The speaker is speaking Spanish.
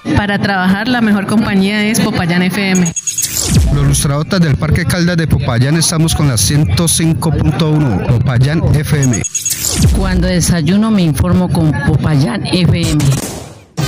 Para trabajar, la mejor compañía es Popayán FM. Los lustradotas del Parque Caldas de Popayán estamos con la 105.1 Popayán FM. Cuando desayuno me informo con Popayán FM.